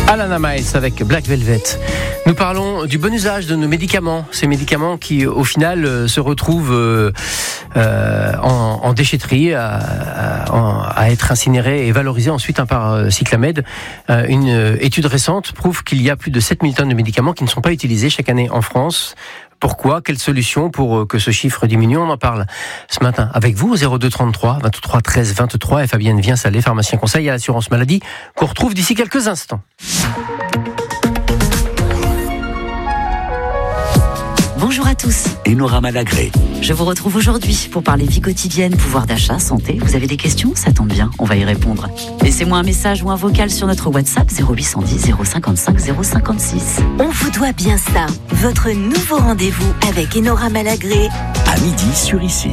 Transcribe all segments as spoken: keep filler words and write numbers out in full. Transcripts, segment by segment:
Alana Miles avec Black Velvet. Nous parlons du bon usage de nos médicaments, ces médicaments qui au final euh, se retrouvent euh, euh, en, en déchetterie, à, à, à être incinérés et valorisés ensuite hein, par euh, Cyclamed. Euh, une euh, étude récente prouve qu'il y a plus de sept mille tonnes de médicaments qui ne sont pas utilisés chaque année en France. Pourquoi ? Quelle solution pour que ce chiffre diminue ? On en parle ce matin avec vous au zéro deux trente-trois vingt-trois treize vingt-trois et Fabienne Viens-Salé, pharmacien conseil à l'assurance maladie, qu'on retrouve d'ici quelques instants. Bonjour à tous. Enora Malagré. Je vous retrouve aujourd'hui pour parler vie quotidienne, pouvoir d'achat, santé. Vous avez des questions ? Ça tombe bien, on va y répondre. Laissez-moi un message ou un vocal sur notre WhatsApp zéro huit cent dix zéro cinquante-cinq zéro cinquante-six. On vous doit bien ça. Votre nouveau rendez-vous avec Enora Malagré. À midi sur Ici.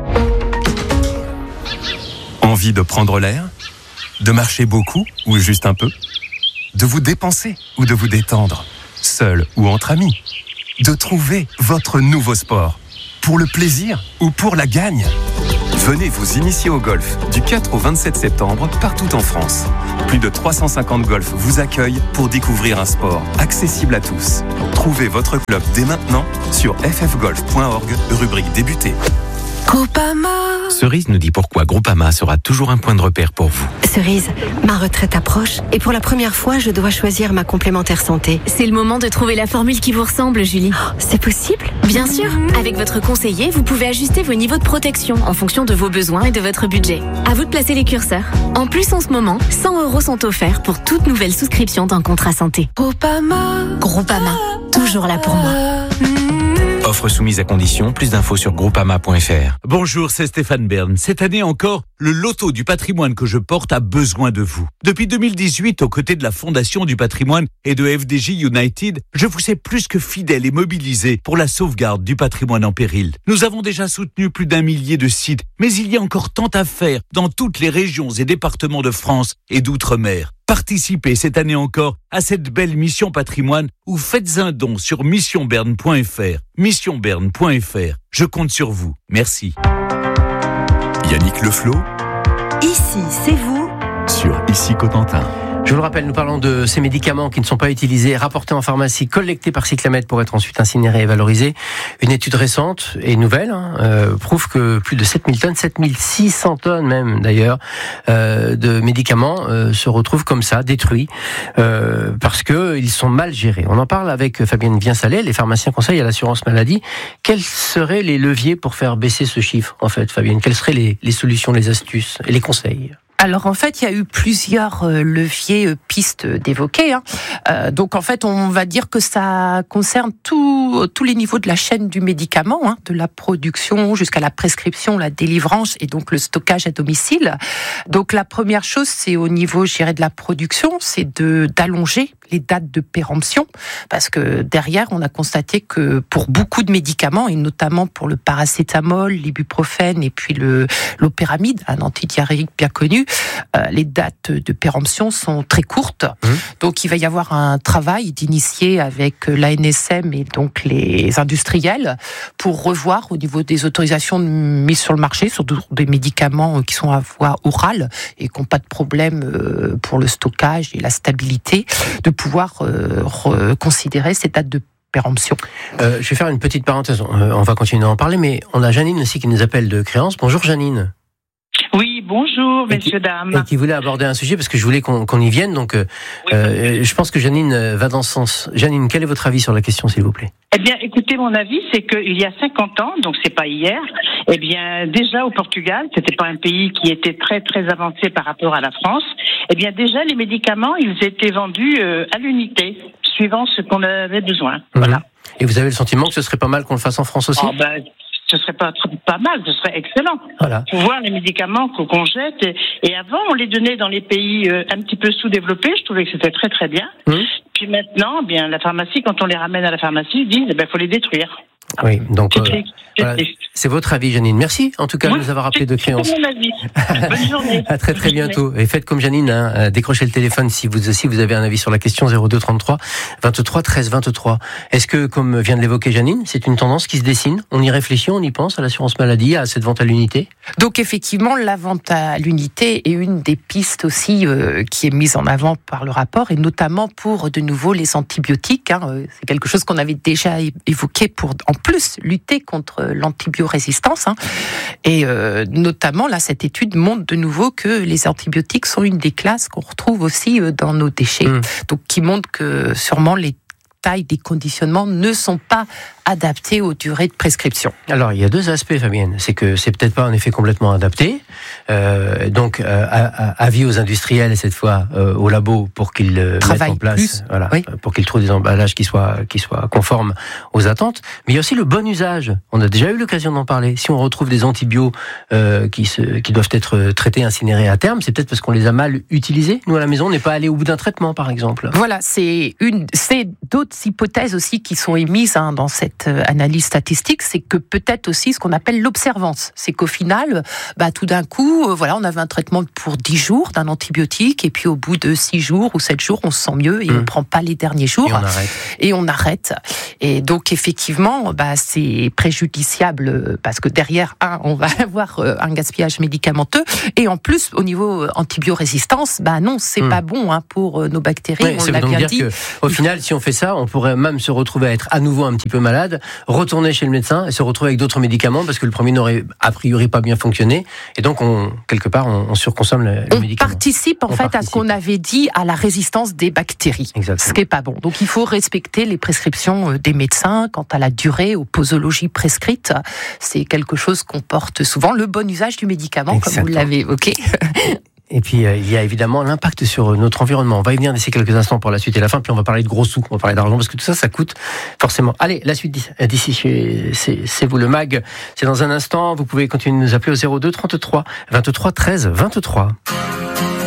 Envie de prendre l'air ? De marcher beaucoup ou juste un peu ? De vous dépenser ou de vous détendre ? Seul ou entre amis ? De trouver votre nouveau sport, pour le plaisir ou pour la gagne. Venez vous initier au golf du quatre au vingt-sept septembre partout en France. Plus de trois cent cinquante golfs vous accueillent pour découvrir un sport accessible à tous. Trouvez votre club dès maintenant sur f f golf point org, rubrique débuter. Groupama. Cerise nous dit pourquoi Groupama sera toujours un point de repère pour vous. Cerise, ma retraite approche et pour la première fois, je dois choisir ma complémentaire santé. C'est le moment de trouver la formule qui vous ressemble, Julie. Oh, c'est possible ? Bien sûr. Avec votre conseiller, vous pouvez ajuster vos niveaux de protection en fonction de vos besoins et de votre budget. À vous de placer les curseurs. En plus, en ce moment, cent euros sont offerts pour toute nouvelle souscription d'un contrat santé. Groupama. Groupama, toujours là pour moi. Offre soumise à condition, plus d'infos sur groupama point f r. Bonjour, c'est Stéphane Bern. Cette année encore, le loto du patrimoine que je porte a besoin de vous. Depuis deux mille dix-huit, aux côtés de la Fondation du patrimoine et de F D J United, je vous ai plus que fidèle et mobilisé pour la sauvegarde du patrimoine en péril. Nous avons déjà soutenu plus d'un millier de sites, mais il y a encore tant à faire dans toutes les régions et départements de France et d'outre-mer. Participez cette année encore à cette belle mission patrimoine ou faites un don sur mission berne point f r. mission berne point f r. Je compte sur vous. Merci. Yannick Leflot Ici, c'est vous. sur Ici Cotentin. Je vous le rappelle, nous parlons de ces médicaments qui ne sont pas utilisés, rapportés en pharmacie, collectés par Cyclamed pour être ensuite incinérés et valorisés. Une étude récente et nouvelle hein, euh, prouve que plus de sept mille tonnes, sept mille six cents tonnes même d'ailleurs, euh, de médicaments euh, se retrouvent comme ça, détruits, euh, parce qu'ils sont mal gérés. On en parle avec Fabienne Viens-Salé, les pharmaciens conseils à l'assurance maladie. Quels seraient les leviers pour faire baisser ce chiffre, en fait, Fabienne ? Quelles seraient les, les solutions, les astuces et les conseils ? Alors en fait, il y a eu plusieurs euh, leviers, euh, pistes d'évoquer. Hein. Euh, donc en fait, on va dire que ça concerne tout, tous les niveaux de la chaîne du médicament, hein, de la production jusqu'à la prescription, la délivrance et donc le stockage à domicile. Donc la première chose, c'est au niveau, je dirais, de la production, c'est de d'allonger les dates de péremption, parce que derrière, on a constaté que pour beaucoup de médicaments, et notamment pour le paracétamol, l'ibuprofène et puis le l'opéramide, un antidiarrhéique bien connu, euh, les dates de péremption sont très courtes. Mmh. Donc il va y avoir un travail d'initier avec l'A N S M et donc les industriels pour revoir au niveau des autorisations de mise sur le marché sur des médicaments qui sont à voie orale et qui n'ont pas de problème pour le stockage et la stabilité, de pouvoir euh, reconsidérer ces dates de péremption. Euh, je vais faire une petite parenthèse, euh, on va continuer à en parler, mais on a Janine aussi qui nous appelle de Créance. Bonjour Janine. Oui, bonjour, et messieurs, qui, dames. Et qui voulait aborder un sujet, parce que je voulais qu'on, qu'on y vienne, donc euh, oui. euh, je pense que Janine va dans ce sens. Janine, quel est votre avis sur la question, s'il vous plaît ? Eh bien, écoutez, mon avis, c'est qu'il y a cinquante ans, donc c'est pas hier, eh bien, déjà au Portugal, c'était pas un pays qui était très, très avancé par rapport à la France, eh bien, déjà, les médicaments, ils étaient vendus euh, à l'unité, suivant ce qu'on avait besoin. Mmh. Voilà. Et vous avez le sentiment que ce serait pas mal qu'on le fasse en France aussi ? Oh, ben, ce serait pas, pas mal, ce serait excellent. Voilà. Pour voir les médicaments qu'on jette. Et, et avant, on les donnait dans les pays euh, un petit peu sous-développés. Je trouvais que c'était très très bien. Mmh. Puis maintenant, bien la pharmacie, quand on les ramène à la pharmacie, ils disent, eh ben, faut les détruire. Oui, donc C'est euh, triste, c'est voilà, triste. c'est votre avis, Janine. Merci en tout cas Oui, de nous avoir appelé de c'est Créance. mon avis. Bonne journée. À très très Bonne bientôt. journée. Et faites comme Janine, hein, décrochez le téléphone si vous aussi vous avez un avis sur la question zéro deux trente-trois vingt-trois treize vingt-trois. Est-ce que, comme vient de l'évoquer Janine, c'est une tendance qui se dessine? On y réfléchit, on y pense à l'assurance maladie, à cette vente à l'unité? Donc effectivement, la vente à l'unité est une des pistes aussi euh, qui est mise en avant par le rapport, et notamment pour de nouveau les antibiotiques. Hein, euh, c'est quelque chose qu'on avait déjà é- évoqué pour en plus lutter contre l'antibiorésistance. Hein, et euh, notamment là, cette étude montre de nouveau que les antibiotiques sont une des classes qu'on retrouve aussi euh, dans nos déchets. Mmh. Donc qui montre que sûrement les tailles des conditionnements ne sont pas adaptés aux durées de prescription. Alors, il y a deux aspects, Fabienne. C'est que c'est peut-être pas en effet complètement adapté. Euh, donc, euh, avis aux industriels et cette fois euh, aux labos pour qu'ils euh, mettent en place, plus. Voilà, oui. pour qu'ils trouvent des emballages qui soient qui soient conformes aux attentes. Mais il y a aussi le bon usage. On a déjà eu l'occasion d'en parler. Si on retrouve des antibiotiques euh, qui se qui doivent être traités, incinérés à terme, c'est peut-être parce qu'on les a mal utilisés. Nous à la maison, on n'est pas allé au bout d'un traitement, par exemple. Voilà, c'est une, c'est d'autres hypothèses aussi qui sont émises hein, dans cette analyse statistique, c'est que peut-être aussi ce qu'on appelle l'observance. C'est qu'au final, bah, tout d'un coup, euh, voilà, on avait un traitement pour dix jours d'un antibiotique, et puis au bout de six jours ou sept jours, on se sent mieux et mmh. on ne prend pas les derniers jours. Et on arrête. Et on arrête. Et donc, effectivement, bah, c'est préjudiciable parce que derrière, un, on va avoir un gaspillage médicamenteux, et en plus, au niveau antibiorésistance, bah non, c'est mmh. pas bon hein, pour nos bactéries. Oui, on ça l'a veut donc bien dire dit. Qu'au final, si on fait ça, on pourrait même se retrouver à être à nouveau un petit peu malade, retourner chez le médecin et se retrouver avec d'autres médicaments parce que le premier n'aurait a priori pas bien fonctionné, et donc on, quelque part on, on surconsomme le, le on médicament. Participe en on fait participe à ce qu'on avait dit à la résistance des bactéries. Exactement. Ce qui est pas bon. Donc il faut respecter les prescriptions des médecins quant à la durée, aux posologies prescrites. C'est quelque chose qu'on porte souvent, le bon usage du médicament. Exactement. Comme vous l'avez évoqué. Et puis, euh, il y a évidemment l'impact sur notre environnement. On va y venir d'ici quelques instants pour la suite et la fin, puis on va parler de gros sous, on va parler d'argent, parce que tout ça, ça coûte forcément. Allez, la suite d'ici, chez, c'est, c'est vous le mag. C'est dans un instant, vous pouvez continuer de nous appeler au zéro deux trente-trois vingt-trois treize vingt-trois.